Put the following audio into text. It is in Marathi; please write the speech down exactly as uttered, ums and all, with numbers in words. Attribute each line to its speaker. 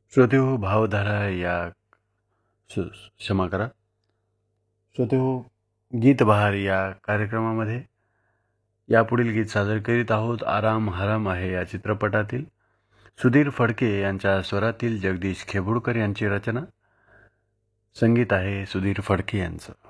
Speaker 1: श्रोतेहो भावधारा या सु क्षमा करा श्रोतेहो गीतबहार या कार्यक्रमामध्ये यापुढील गीत सादर करीत आहोत. आराम हराम आहे या चित्रपटातील सुधीर फडके यांच्या स्वरातील जगदीश खेबुडकर यांची रचना, संगीत आहे सुधीर फडके यांचं.